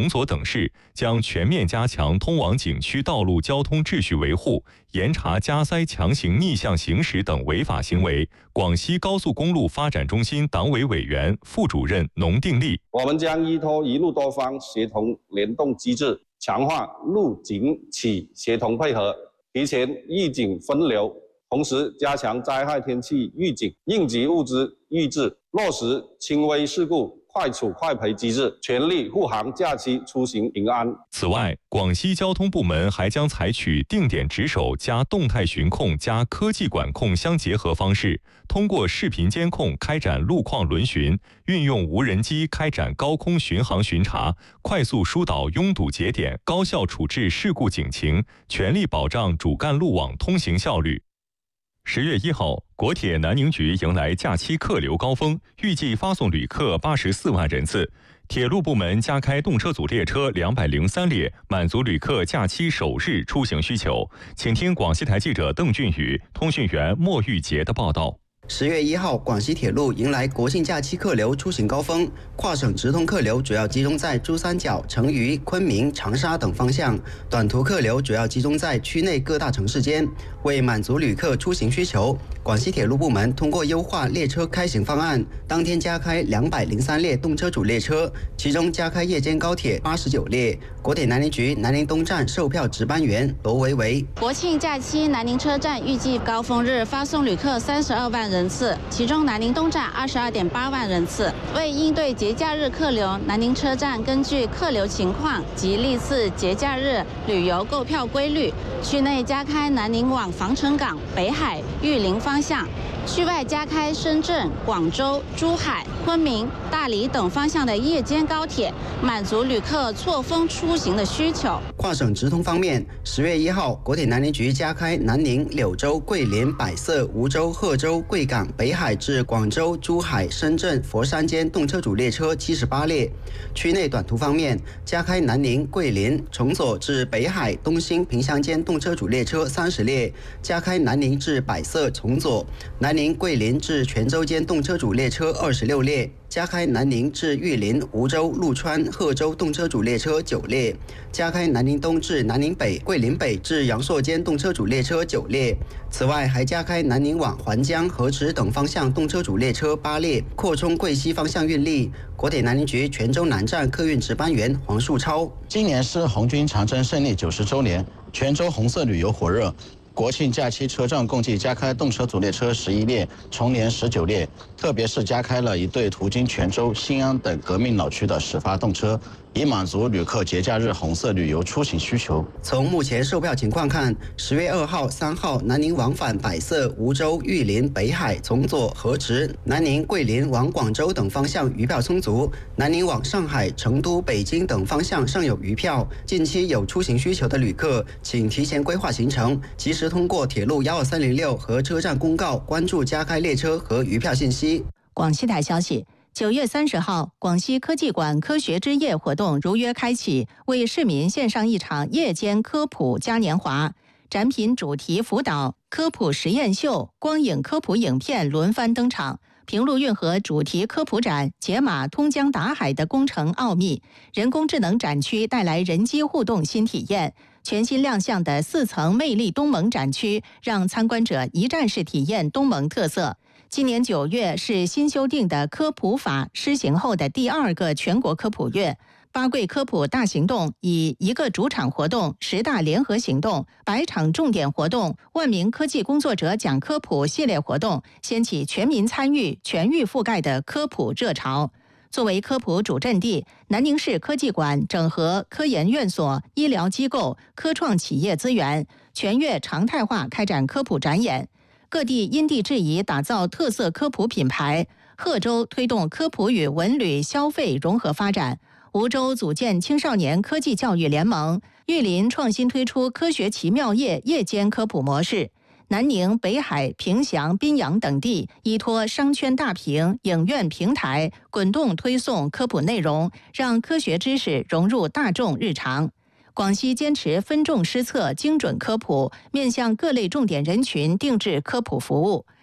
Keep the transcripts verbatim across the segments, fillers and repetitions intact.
从佐等市将全面加强通往景区道路交通秩序维护，严查加塞强行逆向行驶等违法行为。广西高速公路发展中心党委委员、副主任农定力： 我们将依托一路多方协同联动机制，强化陆警企协同配合，提前预警分流，同时加强灾害天气预警、应急物资预置，落实轻微事故快处快赔机制，全力护航假期出行平安。 此外，广西交通部门还将采取定点值守加动态巡控加科技管控相结合方式，通过视频监控开展路况轮巡，运用无人机开展高空巡航巡查，快速疏导拥堵节点，高效处置事故警情，全力保障主干路网通行效率。十月一号，国铁南宁局迎来假期客流高峰，预计发送旅客八十四万人次。铁路部门加开动车组列车两百零三列，满足旅客假期首日出行需求。请听广西台记者邓俊宇、通讯员莫玉杰的报道。 十月一号，广西铁路迎来国庆假期客流出行高峰，跨省直通客流主要集中在珠三角、成渝、昆明、长沙等方向，短途客流主要集中在区内各大城市间。为满足旅客出行需求，广西铁路部门通过优化列车开行方案，当天加开两百零三列动车组列车，其中加开夜间高铁八十九列。国铁南宁局南宁东站售票值班员罗维维： 国庆假期南宁车站预计高峰日发送旅客三十二万人次，其中南宁东站二十二点八万人次。为应对节假日客流，南宁车站根据客流情况及历次节假日旅游购票规律，区内加开南宁往防城港、北海、玉林方向，区外加开深圳、广州、珠海、昆明、大理等方向的夜间高铁，满足旅客错峰出行的需求。 跨省直通方面，十月一号，国铁南宁局加开南宁、柳州、桂林、百色、梧州、贺州、贵港、北海至广州、珠海、深圳、佛山间动车组列车七十八列。区内短途方面，加开南宁、桂林、从佐至北海、东兴、萍乡间动车组列车三十列，加开南宁至百色、从佐、南宁、桂林至泉州间动车组列车二十六列。加开南宁至玉林、梧州、陆川、贺州动车组列车九列，加开南宁东至南宁北、桂林北至阳朔间动车组列车九列。此外，还加开南宁往环江、河池等方向动车组列车八列，扩充桂西方向运力。国铁南宁局泉州南站客运值班员黄树超： 今年是红军长征胜利九十周年，泉州红色旅游火热。国庆假期车站共计加开动车组列车十一列，重联十九列，特别是加开了一对途经泉州、新安等革命老区的始发动车，以满足旅客节假日红色旅游出行需求。 从目前售票情况看，十月二号、三号南宁往返百色、梧州、玉林、北海、从佐、河池；南宁、桂林往广州等方向余票充足；南宁往上海、成都、北京等方向尚有余票。近期有出行需求的旅客，请提前规划行程，及时通过铁路幺二三零六和车站公告关注加开列车和余票信息。 广西台消息。九月三十号，广西科技馆科学之夜活动如约开启，为市民献上一场夜间科普嘉年华。展品主题辅导、科普实验秀、光影科普影片轮番登场。平陆运河主题科普展解码通江达海的工程奥秘，人工智能展区带来人机互动新体验。全新亮相的四层魅力东盟展区，让参观者一站式体验东盟特色。今年九月是新修订的科普法施行后的第二个全国科普月。八桂科普大行动以一个主场活动、十大联合行动、百场重点活动、万名科技工作者讲科普系列活动，掀起全民参与、全域覆盖的科普热潮。作为科普主阵地，南宁市科技馆整合科研院所、医疗机构、科创企业资源，全月常态化开展科普展演。各地因地制宜打造特色科普品牌。贺州推动科普与文旅消费融合发展，梧州组建青少年科技教育联盟，玉林创新推出科学奇妙夜夜间科普模式。南宁、北海、萍乡、宾阳等地依托商圈大屏、影院平台，滚动推送科普内容，让科学知识融入大众日常。广西坚持分众施策、精准科普，面向各类重点人群定制科普服务。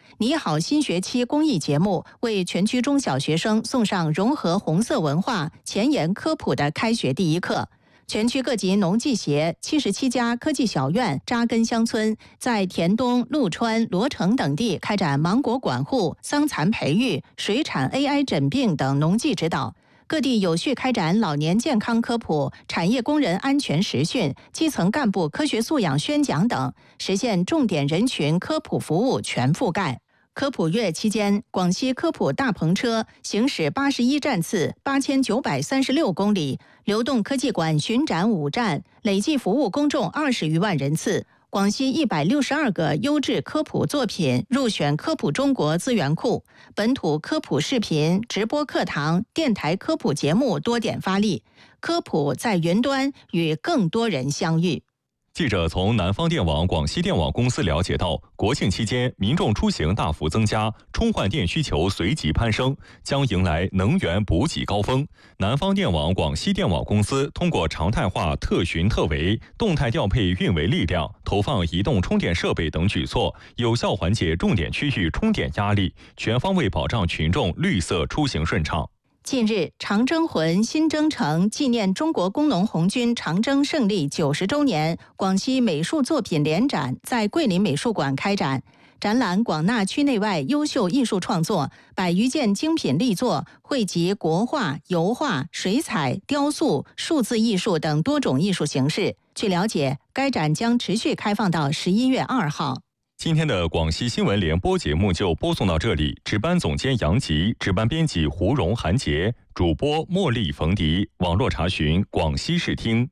你好新学期公益节目为全区中小学生送上融合红色文化、前沿科普的开学第一课。全区各级农技协七十七家科技小院扎根乡村，在田东、陆川、罗城等地开展芒果管护、桑蚕培育、水产 A I 诊病等农技指导。各地有序开展老年健康科普、产业工人安全实训、基层干部科学素养宣讲等，实现重点人群科普服务全覆盖。科普月期间，广西科普大篷车行驶八十一站次，八千九百三十六公里；流动科技馆巡展五站，累计服务公众二十余万人次。广西一百六十二个优质科普作品入选科普中国资源库，本土科普视频、直播课堂、电台科普节目多点发力，科普在云端与更多人相遇。 记者从南方电网、广西电网公司了解到，国庆期间民众出行大幅增加，充换电需求随即攀升，将迎来能源补给高峰。南方电网、广西电网公司通过常态化特巡特维、动态调配运维力量、投放移动充电设备等举措，有效缓解重点区域充电压力，全方位保障群众绿色出行顺畅。 近日，长征魂新征程纪念中国工农红军长征胜利九十周年广西美术作品联展在桂林美术馆开展，展览广纳区内外优秀艺术创作，百余件精品力作，汇集国画、油画、水彩、雕塑、数字艺术等多种艺术形式。据了解，该展将持续开放到十一月二号。 今天的广西新闻联播节目就播送到这里，值班总监杨吉，值班编辑胡荣、韩杰，主播茉莉、冯迪，网络查询广西视听。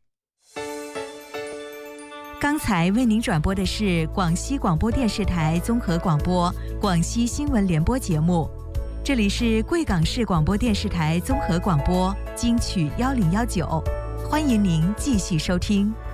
刚才为您转播的是广西广播电视台综合广播广西新闻联播节目，这里是贵港市广播电视台综合广播金曲幺零幺九，欢迎您继续收听。